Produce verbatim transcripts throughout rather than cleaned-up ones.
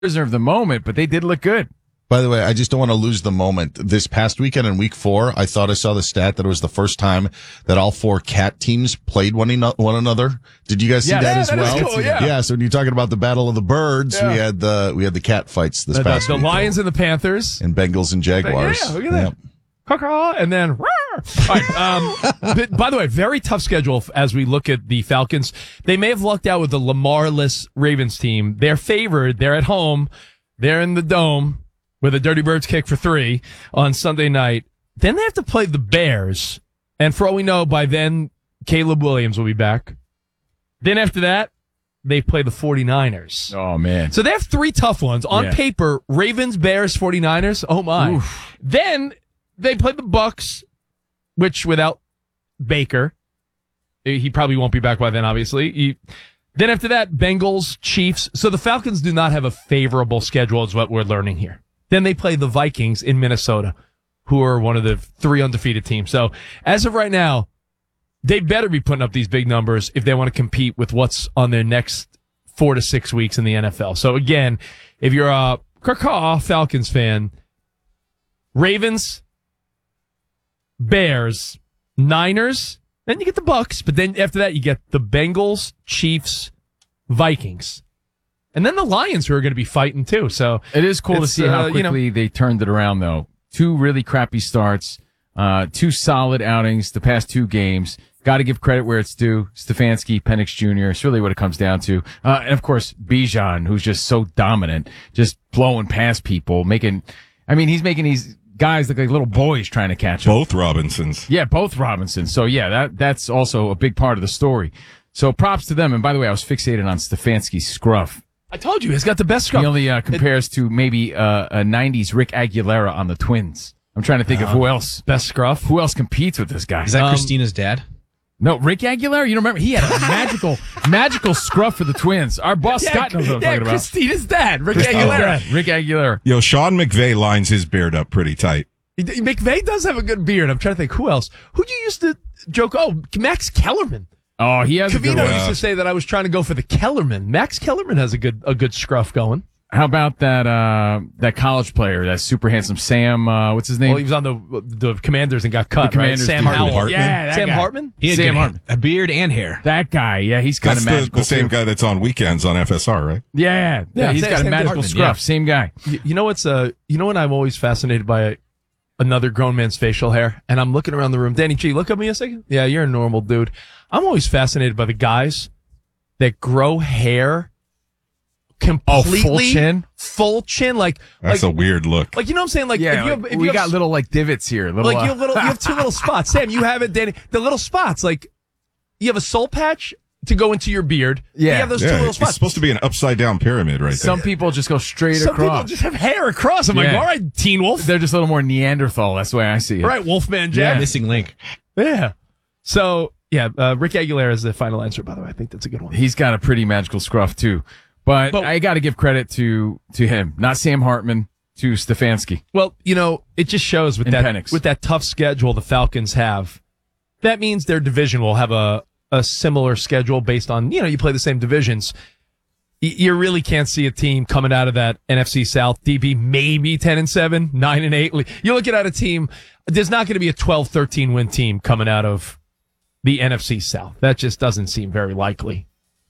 prisoner of the moment, but they did look good. By the way, I just don't want to lose the moment. This past weekend in week four, I thought I saw the stat that it was the first time that all four cat teams played one, eno- one another. Did you guys see yeah, that yeah, as that well? Cool, yeah. yeah. So when you're talking about the Battle of the Birds, yeah. we had the we had the cat fights this the, past the, week. The Lions and the Panthers. And Bengals and Jaguars. Yeah, look at that. Yep. And then, all right, um, but by the way, very tough schedule as we look at the Falcons. They may have lucked out with the Lamar-less Ravens team. They're favored. They're at home. They're in the dome with a Dirty Birds kick for three on Sunday night. Then they have to play the Bears. And for all we know, by then, Caleb Williams will be back. Then after that, they play the 49ers. Oh, man. So they have three tough ones. On yeah. paper, Ravens, Bears, 49ers. Oh, my. Oof. Then they play the Bucks, which without Baker, he probably won't be back by then, obviously. He, then after that, Bengals, Chiefs. So the Falcons do not have a favorable schedule is what we're learning here. Then they play the Vikings in Minnesota, who are one of the three undefeated teams. So as of right now, they better be putting up these big numbers if they want to compete with what's on their next four to six weeks in the N F L. So again, if you're a Caw Falcons fan, Ravens, Bears, Niners, then you get the Bucks, but then after that you get the Bengals, Chiefs, Vikings. And then the Lions, who are going to be fighting too. So it is cool to see how uh, quickly you know, they turned it around, though. Two really crappy starts, uh, two solid outings the past two games. Got to give credit where it's due. Stefanski, Penix Junior It's really what it comes down to. Uh, and of course, Bijan, who's just so dominant, just blowing past people, making, I mean, he's making these guys look like little boys trying to catch him. Both Robinsons. Yeah, both Robinsons. So yeah, that, that's also a big part of the story. So props to them. And by the way, I was fixated on Stefanski's scruff. I told you, he's got the best scruff. He only uh, compares it, to maybe uh, a nineties Rick Aguilera on the Twins. I'm trying to think uh, of who else. Best scruff. Who else competes with this guy? Is that um, Christina's dad? No, Rick Aguilera. You don't remember? He had a magical, magical scruff for the Twins. Our boss yeah, Scott knows what I'm yeah, talking about. Christina's dad, Rick Christina's Aguilera. dad, Rick Aguilera. Yo, Sean McVay lines his beard up pretty tight. McVay does have a good beard. I'm trying to think who else. Who do you used to joke? Oh, Max Kellerman. Oh, he has Cavino a good one. used to say that I was trying to go for the Kellerman. Max Kellerman has a good a good scruff going. How about that uh that college player, that super handsome Sam, uh what's his name? Well, he was on the the Commanders and got cut, the Commanders right? Sam Hartman. Howell. Yeah, that Sam guy. Hartman? He had Sam good, Hartman. a beard and hair. That guy, yeah, he's got That's a the, magical the same too. guy that's on weekends on F S R, right? Yeah, yeah, Yeah, he's same- got a same magical Hartman, scruff. yeah. Same guy. You, you know what's uh you know when I'm always fascinated by a, another grown man's facial hair, and I'm looking around the room. Danny G, look at me a second. Yeah, you're a normal dude. I'm always fascinated by the guys that grow hair completely Oh, full chin? full chin, like That's like, a weird look. like you know what I'm saying, like Yeah, if you like, have, if we you have, got little like divots here. Little, like uh, you have little you have two little spots. Sam, you have it, Danny. The little spots, like you have a soul patch to go into your beard. Yeah. you have those two Yeah, little it's spots. supposed to be an upside down pyramid right Some there. people just go straight Some people across. just have hair across. I'm like, Yeah. all right, Teen Wolf. They're just a little more Neanderthal. That's the way I see it. All right, Wolfman Yeah. Jack. Missing link. Yeah. So, yeah, uh, Rick Aguilera is the final answer, by the way. I think that's a good one. He's got a pretty magical scruff too. But, But- I got to give credit to to him, not Sam Hartman, to Stefanski. Well, you know, it just shows with And that Penix. with that tough schedule the Falcons have. That means their division will have a, a similar schedule based on, you know, you play the same divisions. Y- You really can't see a team coming out of that N F C South, D B, maybe ten and seven, nine and eight. You're looking at a team, there's not going to be a twelve, thirteen win team coming out of the N F C South. That just doesn't seem very likely.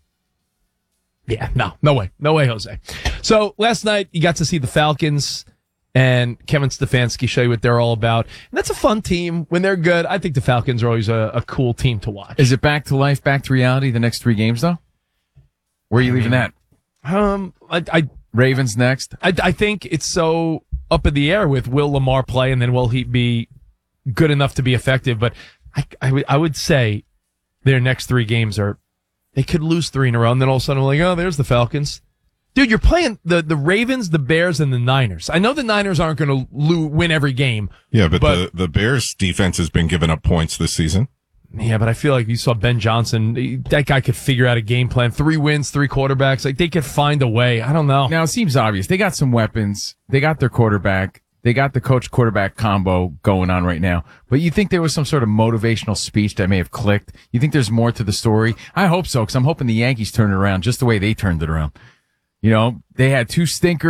Yeah, no, no way. No way, Jose. So last night you got to see the Falcons and Kevin Stefanski show you what they're all about. And that's a fun team. When they're good, I think the Falcons are always a, a cool team to watch. Is it back to life, back to reality the next three games though? Where are you leaving that? Um, I, I, Ravens next? I, I think it's so up in the air with will Lamar play and then will he be good enough to be effective? But I, I, would- I would say their next three games are, they could lose three in a row and then all of a sudden we're like, oh, there's the Falcons. Dude, you're playing the, the Ravens, the Bears, and the Niners. I know the Niners aren't going to lo- win every game. Yeah, but, But- the, the Bears defense has been giving up points this season. Yeah, but I feel like you saw Ben Johnson. he- That guy could figure out a game plan. Three wins, three quarterbacks. Like, they could find a way. I don't know. Now it seems obvious. They got some weapons. They got their quarterback. They got the coach quarterback combo going on right now. But you think there was some sort of motivational speech that may have clicked? You think there's more to the story? I hope so, because I'm hoping the Yankees turn it around just the way they turned it around. You know, they had two stinkers.